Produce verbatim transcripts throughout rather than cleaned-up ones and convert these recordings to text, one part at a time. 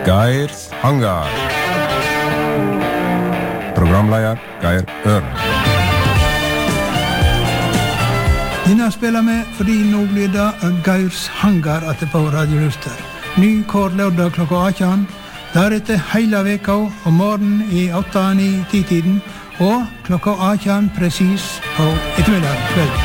Geirs Hangar. Programleder Geir Ørn. Denne spiller vi fordi nå blir det Geirs Hangar etter på Radio Luster. Ny kår lørdag klokka atten. Deretter hele veka om morgenen i åtte ni ti tiden og klokka atten presis på ettermiddag kveld.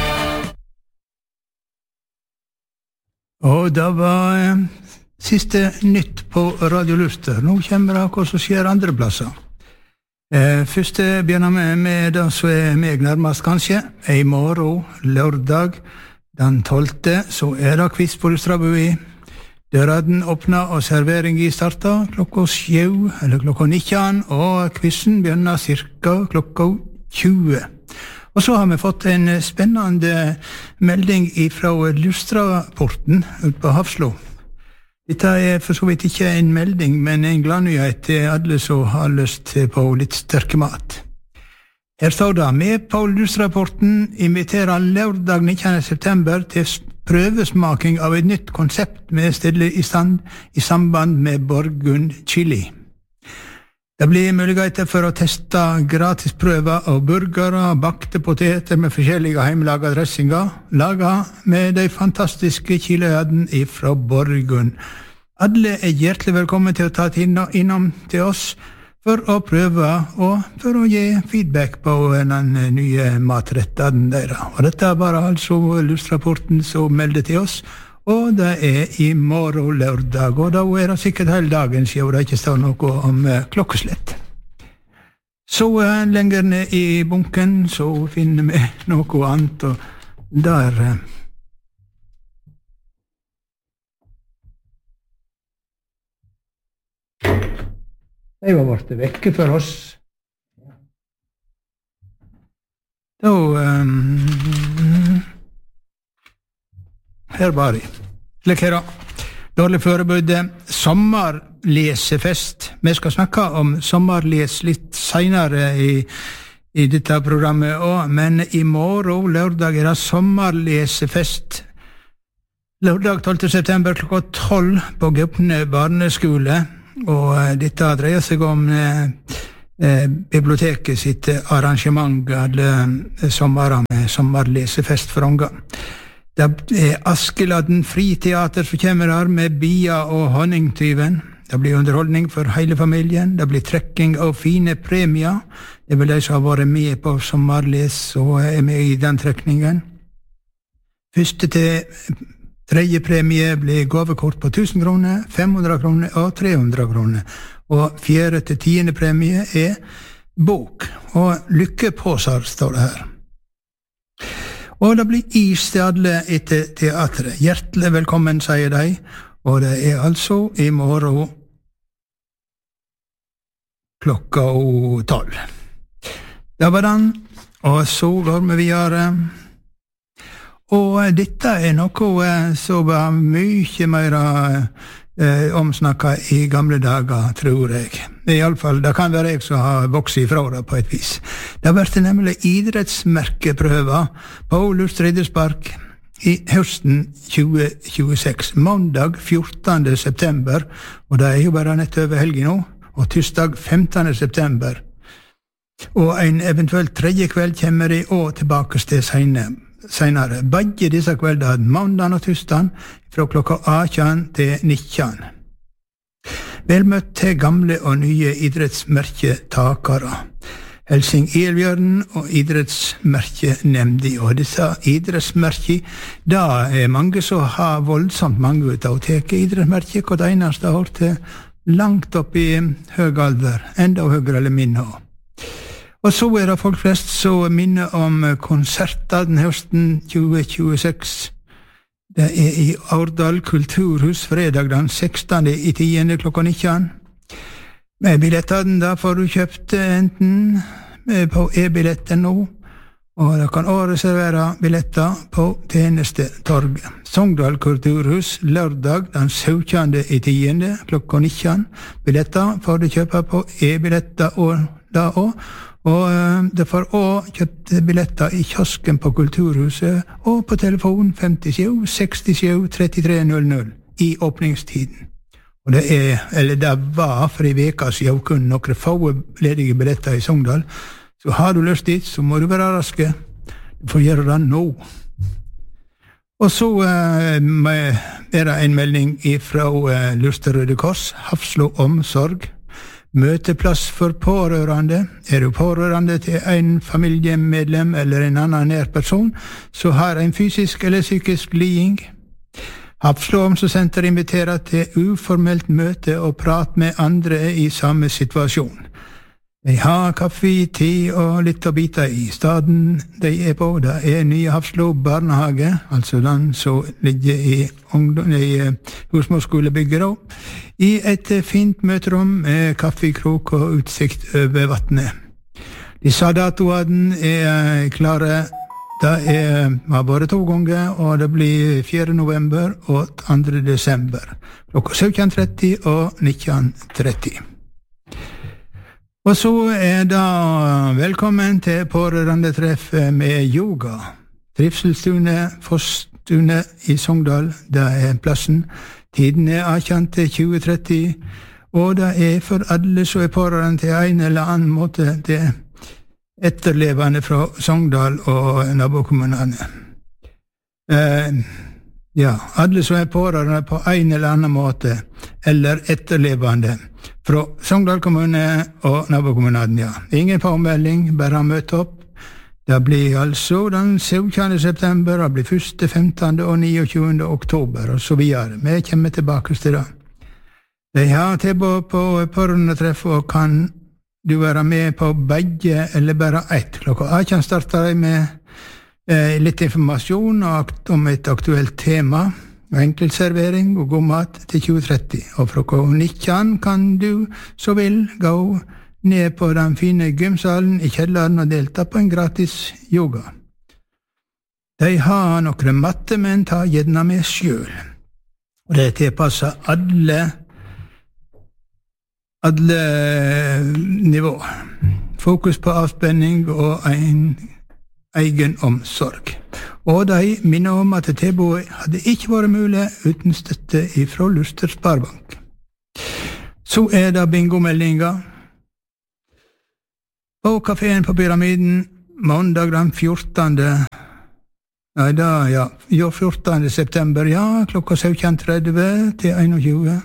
Og det var eh, siste nytt på Radio Luster. Nå kommer det hva som skjer andre plasser. Eh, først begynner vi med det som er meg nærmest kanskje. I morgen, lørdag, den tolvte, så er det quiz på Lustrabui. Døren åpner og serveringen starter klokka sju, eller klokka nitten, og quizen begynner cirka klokka tjue. Og så har vi fått en spennende melding fra Lustraporten ut på Hafslo. Dette er for så vidt ikke en melding, men en gladnyhet til alle som har lyst på litt sterke mat. Her står det, med på Lustraporten inviterer lørdag nittende september til prøvesmaking av et nytt konsept med stille i stand i samband med Borgund Chili. Det blir muligheter for å teste gratis prøver av burgere og bakte poteter med forskjellige hjemmelaga dressinger, laget med de fantastiske chiliødene fra Borgund. Alle er hjertelig velkommen til å ta innom til oss for å prøve og for å gi feedback på den nye matretten deres. Og dette er bare altså Lustrapporten som melder til oss, og det er i morgen lørdag, og da er det sikkert hele dagen siden det ikke står noe om klokkeslett. Så lenger ned i bunken så finner vi noe annet, og der de var vært vekke for oss. Da um, her var de. Slik her da. Dårlig forberedte sommerlesefest. Vi skal snakke om sommerles litt senere i, i dette programmet også, men i morgen, lørdag, er det sommerlesefest. Lørdag tolvte september klokka tolv på Gaupne barneskole, og dette dreier seg om eh, eh, biblioteket sitt arrangement alle sommerer med sommerlesefest for unger. Det er Askeladden friteater som kommer her med Bia og Honningtyven. Det blir underholdning for hele familien. Det blir trekking av fine premier. Det er vel de som har vært med på sommerles og er med i den trekningen. Første til tredje premie blir gavekort på tusen kroner, fem hundre kroner og tre hundre kroner. Og fjerde til tiende premie er bok. Og lykkepåser står det her. Og det blir is til alle etter teatret. Hjertelig velkommen, sier de, og det er altså i morgen klokka tolv. Det var den, og så går vi videre. Og dette er noe som var mye mer eh, omsnakket i gamle dager, tror jeg. I alle fall, det kan være jeg som har vokset ifra det på et vis. Det har vært nemlig idrettsmerkeprøver på Lustre idrettspark i høsten tjue tjueseks, mandag fjortende september, og det er jo bare nett over helgen nå, og tirsdag femtende september. Og en eventuelt tredje kveld kommer de også tilbake til senere. senere. Begge disse kveldene, mandag og tirsdag, fra klokka atten til nitten. Velmøtt til gamle og nye idrettsmerketakere. Helsing Elbjørn og idrettsmerkenemndi. Og disse idrettsmerker, da er mange som har voldsomt mange ut av å teke idrettsmerker, og det eneste har til langt opp i høy alder, enda høyere eller minne også. Og så er det folk flest som minner om konserter den høsten tjue tjueseks. Det er i Aurdal kulturhus fredag den sekstende i tiende klokka nitten. Med billettene da får du kjøpt enten på e-billetten nå, og du kan også reservere billetter på tjenestetorget. Sogndal kulturhus lørdag den syvende i tiende klokka nitten. Billetter får du kjøpe på e-billetter og da også. Og det får også kjøpt billetter i kiosken på Kulturhuset og på telefon femtisju sekstisju trettitre null null i åpningstiden. Og det er, eller det var for en veka siden kun noen få ledige billetter i Sogndal. Så har du lyst dit, så må du være raske. Du får gjøre det nå. Og så uh, er det en melding fra uh, Luster Røde Kors, Hafslo omsorg. Møteplass for pårørende. Er du pårørende til en familiemedlem eller en annen nær person, så har en fysisk eller psykisk liding. Hafslo omsorgssenter inviterer til uformelt møte og prat med andre i samme situasjon. De har kaffe, te og litt å bite i. Staden de er på, det er nye Hafslo barnehage, altså den som ligger i, i husmorsskolebygget da, i et fint møterom med kaffekrok og utsikt over vattnet. Disse datoene er klare. Det er, har vært to ganger, og det blir fjerde november og andre desember, klokka sytten tretti og nitten tretti. Og så er det velkommen til pårørendetreff med yoga. Trivselstune, Fossstune i Sogndal, det er plassen. Tiden er atten til tjue tretti, og det er for alle som er pårørende til en eller annen måte til etterlevende fra Sogndal og nabokommunene. Eh, ja, alle som er pårørende på en eller annen måte, eller etterlevende fra Sogndal kommune og nabokommunene, ja. Ingen påmelding, bare møte opp. Det blir altså den syvende september, det blir første, femtende og niogtjuende oktober, og så videre. Vi kommer tilbake til det. De har tilbud på pårørendetreff og kan du være med på begge eller bare ett. Klokka atten starter de med eh, litt informasjon om et aktuelt tema, enkeltservering og god mat til tjue tretti. Og fra klokka nitten kan du så vil gå ned på den fine gymsalen i kjelleren og delta på en gratis yoga. De har noen matte, men ta gjerne med selv. Og det tilpasser alle alle nivå. Fokus på avspenning og en egen omsorg. Og de minner om at tilbudet hadde ikke vært mulig uten støtte fra Luster Sparebank. Så er det bingomeldinga. På kaféen på Pyramiden, mandag den fjortende Nei, da, ja, jo, fjortende september, ja, klokka sytten tretti til einogtjue.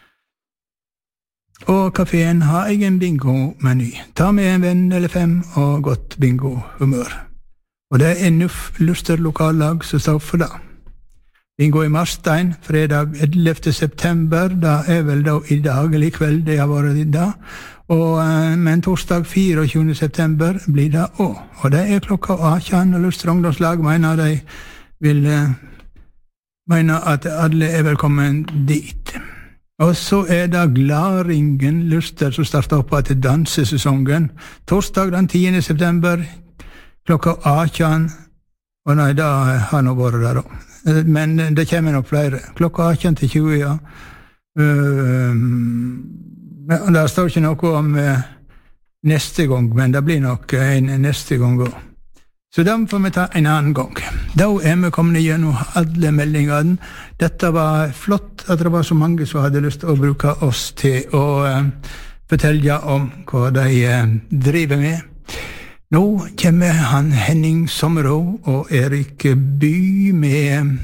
Og kaféen har egen bingo-meny. Ta med en venn eller fem og godt bingo-humør. Og det er Nuff Luster lokallag som står for det. Bingo i Marstein, fredag ellevte september, da er vel da i dag eller i kveld det har vært i dag. Og, men torsdag fireogtjuende september blir det også. Og det er klokka atten, og Luster ungdomslag mener de vil mener at alle er velkommen dit. Og så er det Glaringen Luster som starter opp til dansesesongen. Torsdag den tiende september, klokka atten. Og nei, da har nå vært der også. Men det kommer nok flere. Klokka atten til tjue, ja. Uh, det står ikke noe om uh, neste gang, men det blir nok en neste gang også. Så dem får vi ta en annen gang. Da er vi kommet gjennom alle meldingene. Dette var flott at det var så mange som hadde lyst til å bruke oss til å uh, fortelle om hva de uh, driver med. Nå kommer han Henning Sommerå og Erik By med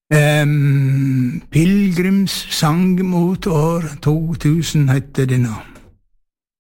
um, Pilgrims sang mot år to tusen heter det nå.